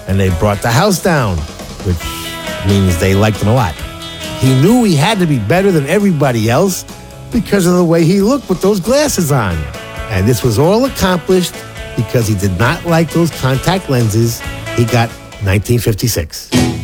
and they brought the house down, which means they liked him a lot. He knew he had to be better than everybody else because of the way he looked with those glasses on. And this was all accomplished because he did not like those contact lenses. He got 1956.